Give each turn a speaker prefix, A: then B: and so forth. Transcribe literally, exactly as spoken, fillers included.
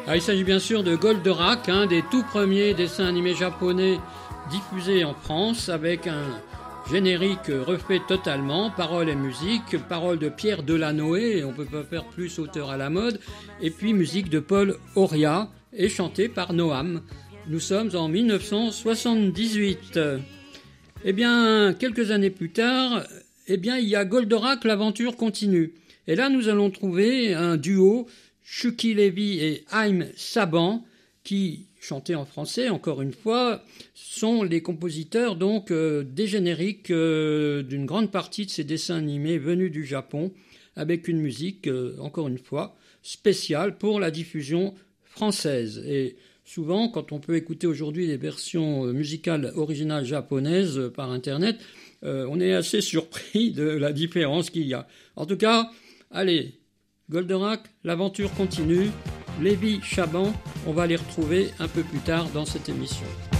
A: Ah, il s'agit bien sûr de Goldorak, un des tout premiers dessins animés japonais diffusés en France, avec un générique refait totalement, paroles et musique, paroles de Pierre Delanoë, on ne peut pas faire plus auteur à la mode, et puis musique de Paul Auria, et chanté par Noam. Nous sommes en dix-neuf cent soixante-dix-huit. Eh bien, quelques années plus tard, eh bien, il y a Goldorak, l'aventure continue. Et là, nous allons trouver un duo, Shuki Levy et Haïm Saban, qui, chantés en français, encore une fois, sont les compositeurs donc euh, des génériques euh, d'une grande partie de ces dessins animés venus du Japon, avec une musique, euh, encore une fois, spéciale pour la diffusion française. Et souvent, quand on peut écouter aujourd'hui les versions musicales originales japonaises euh, par Internet, euh, on est assez surpris de la différence qu'il y a. En tout cas, allez, Goldorak, l'aventure continue. Levy, Saban, on va les retrouver un peu plus tard dans cette émission.